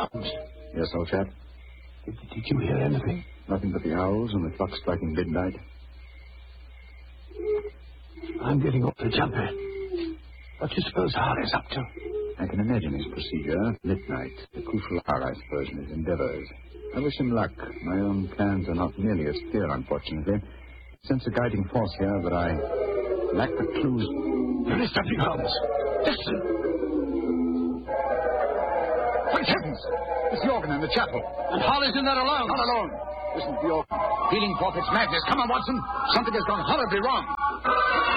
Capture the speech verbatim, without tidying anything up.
Holmes. Yes, old chap? Did, did you hear anything? Nothing but the owls and the clock striking midnight. I'm getting off the jumper. What do you suppose Harley's up to? I can imagine his procedure. Midnight, the crucial hour, I suppose, in his endeavors. I wish him luck. My own plans are not nearly as clear, unfortunately. Since a guiding force here that I lack the clues. There is something, Holmes. Listen. Great heavens! It's the organ in the chapel. And Harley's in there alone. Not alone. Listen to the organ. Feeling Crawford's madness. Come on, Watson. Something has gone horribly wrong.